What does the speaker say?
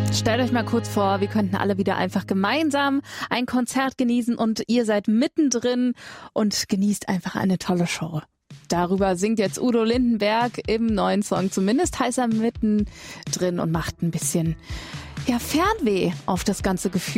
Stellt euch mal kurz vor, wir könnten alle wieder einfach gemeinsam ein Konzert genießen und ihr seid mittendrin und genießt einfach eine tolle Show. Darüber singt jetzt Udo Lindenberg im neuen Song. Zumindest heißt er mittendrin und macht ein bisschen Fernweh auf das ganze Gefühl.